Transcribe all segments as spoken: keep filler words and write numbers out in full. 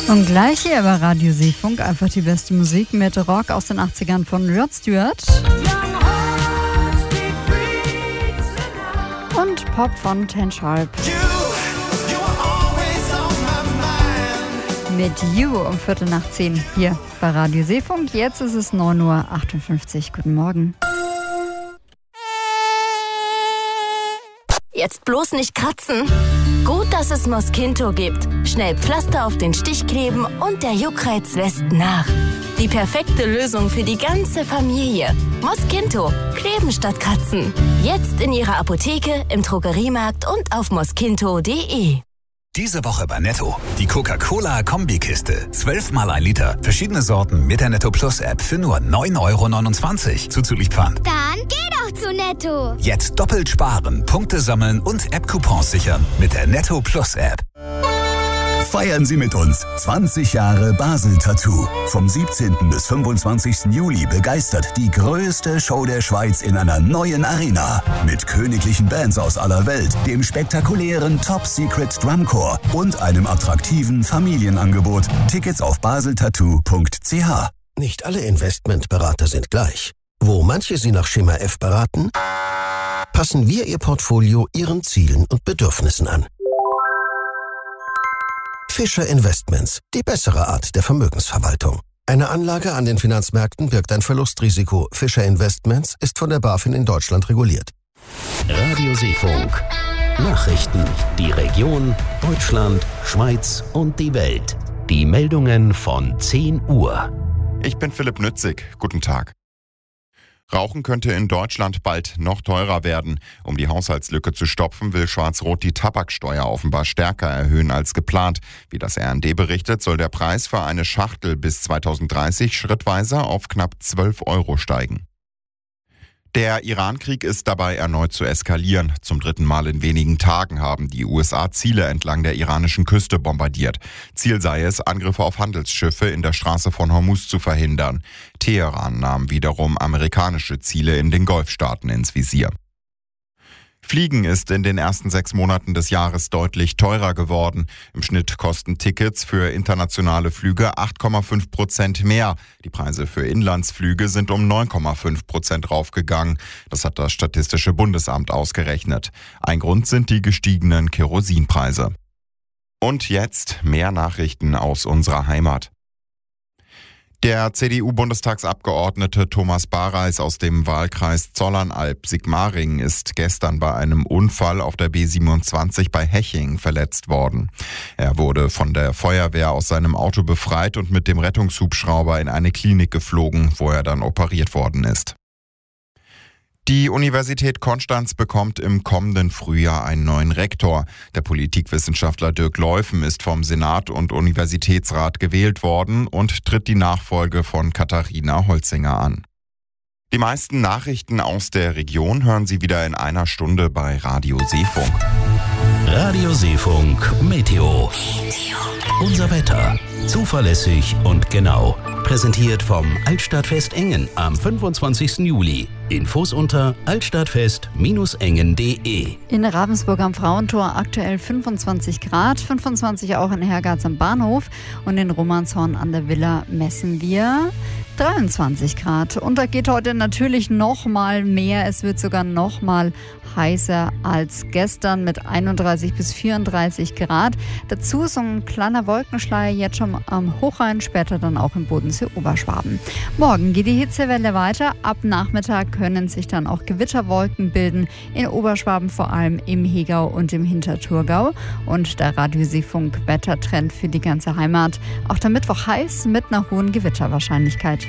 Und gleich hier bei Radio Seefunk einfach die beste Musik mit Rock aus den achtzigern von Rod Stewart und Pop von Ten Sharp. Mit You um Viertel nach zehn hier bei Radio Seefunk. Jetzt ist es neun Uhr achtundfünfzig. Guten Morgen. Jetzt bloß nicht kratzen. Gut, dass es Mosquito gibt. Schnell Pflaster auf den Stich kleben und der Juckreiz lässt nach. Die perfekte Lösung für die ganze Familie. Mosquito. Kleben statt kratzen. Jetzt in Ihrer Apotheke, im Drogeriemarkt und auf mosquito punkt de. Diese Woche bei Netto. Die Coca-Cola-Kombikiste. zwölf mal ein Liter. Verschiedene Sorten mit der Netto Plus App für nur neun Euro neunundzwanzig. Zuzüglich Pfand. Dann geh doch zu Netto. Jetzt doppelt sparen, Punkte sammeln und App-Coupons sichern mit der Netto Plus App. Feiern Sie mit uns zwanzig Jahre Basel Tattoo. Vom siebzehnten bis fünfundzwanzigsten Juli begeistert die größte Show der Schweiz in einer neuen Arena. Mit königlichen Bands aus aller Welt, dem spektakulären Top Secret Drumcore und einem attraktiven Familienangebot. Tickets auf baseltattoo punkt c h. Nicht alle Investmentberater sind gleich. Wo manche Sie nach Schema F beraten, passen wir Ihr Portfolio Ihren Zielen und Bedürfnissen an. Fischer Investments, die bessere Art der Vermögensverwaltung. Eine Anlage an den Finanzmärkten birgt ein Verlustrisiko. Fischer Investments ist von der BaFin in Deutschland reguliert. Radio Seefunk. Nachrichten. Die Region, Deutschland, Schweiz und die Welt. Die Meldungen von zehn Uhr. Ich bin Philipp Nützig. Guten Tag. Rauchen könnte in Deutschland bald noch teurer werden. Um die Haushaltslücke zu stopfen, will Schwarz-Rot die Tabaksteuer offenbar stärker erhöhen als geplant. Wie das R N D berichtet, soll der Preis für eine Schachtel bis zweitausenddreißig schrittweise auf knapp zwölf Euro steigen. Der Iran-Krieg ist dabei erneut zu eskalieren. Zum dritten Mal in wenigen Tagen haben die U S A Ziele entlang der iranischen Küste bombardiert. Ziel sei es, Angriffe auf Handelsschiffe in der Straße von Hormuz zu verhindern. Teheran nahm wiederum amerikanische Ziele in den Golfstaaten ins Visier. Fliegen ist in den ersten sechs Monaten des Jahres deutlich teurer geworden. Im Schnitt kosten Tickets für internationale Flüge acht Komma fünf Prozent mehr. Die Preise für Inlandsflüge sind um neun Komma fünf Prozent raufgegangen. Das hat das Statistische Bundesamt ausgerechnet. Ein Grund sind die gestiegenen Kerosinpreise. Und jetzt mehr Nachrichten aus unserer Heimat. Der C D U-Bundestagsabgeordnete Thomas Bareis aus dem Wahlkreis Zollernalb-Sigmaringen ist gestern bei einem Unfall auf der B siebenundzwanzig bei Heching verletzt worden. Er wurde von der Feuerwehr aus seinem Auto befreit und mit dem Rettungshubschrauber in eine Klinik geflogen, wo er dann operiert worden ist. Die Universität Konstanz bekommt im kommenden Frühjahr einen neuen Rektor. Der Politikwissenschaftler Dirk Leufen ist vom Senat und Universitätsrat gewählt worden und tritt die Nachfolge von Katharina Holzinger an. Die meisten Nachrichten aus der Region hören Sie wieder in einer Stunde bei Radio Seefunk. Radio Seefunk Meteo. Unser Wetter. Zuverlässig und genau. Präsentiert vom Altstadtfest Engen am fünfundzwanzigsten Juli. Infos unter altstadtfest Bindestrich engen punkt de. In Ravensburg am Frauentor aktuell fünfundzwanzig Grad, fünfundzwanzig auch in Hergarts am Bahnhof und in Romanshorn an der Villa messen wir dreiundzwanzig Grad. Und da geht heute natürlich noch mal mehr. Es wird sogar noch mal heißer als gestern mit einunddreißig bis vierunddreißig Grad. Dazu so ein kleiner Wolkenschleier jetzt schon am Hochrhein, später dann auch im Bodensee-Oberschwaben. Morgen geht die Hitzewelle weiter. Ab Nachmittag können sich dann auch Gewitterwolken bilden. In Oberschwaben vor allem im Hegau und im Hinterthurgau. Und der Radio Seefunk Wettertrend für die ganze Heimat. Auch der Mittwoch heiß mit einer hohen Gewitterwahrscheinlichkeit.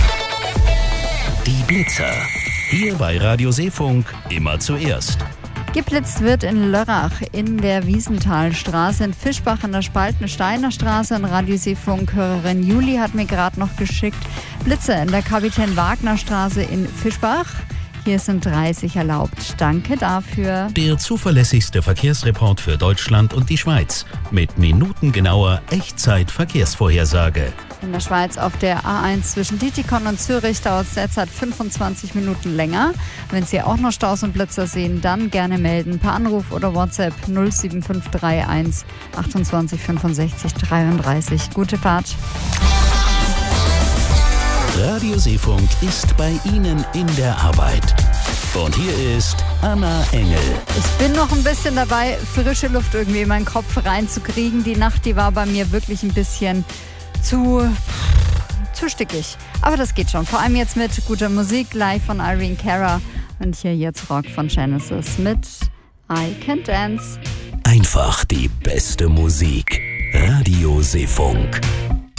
Die Blitzer. Hier bei Radio Seefunk immer zuerst. Geblitzt wird in Lörrach, in der Wiesenthalstraße, in Fischbach, in der Spaltensteiner Straße. Und Radio Seefunk-Hörerin Juli hat mir gerade noch geschickt, Blitze in der Kapitän-Wagner-Straße in Fischbach. Hier sind dreißig erlaubt. Danke dafür. Der zuverlässigste Verkehrsreport für Deutschland und die Schweiz. Mit minutengenauer Echtzeit-Verkehrsvorhersage. In der Schweiz auf der A eins zwischen Dietikon und Zürich dauert es derzeit fünfundzwanzig Minuten länger. Wenn Sie auch noch Staus und Blitzer sehen, dann gerne melden per Anruf oder WhatsApp null sieben fünf drei eins achtundzwanzig fünfundsechzig dreiunddreißig. Gute Fahrt. Radio Seefunk ist bei Ihnen in der Arbeit. Und hier ist Anna Engel. Ich bin noch ein bisschen dabei, frische Luft irgendwie in meinen Kopf reinzukriegen. Die Nacht, die war bei mir wirklich ein bisschen zu, zu stickig. Aber das geht schon. Vor allem jetzt mit guter Musik, live von Irene Cara. Und hier jetzt Rock von Genesis mit I Can Dance. Einfach die beste Musik. Radio Seefunk.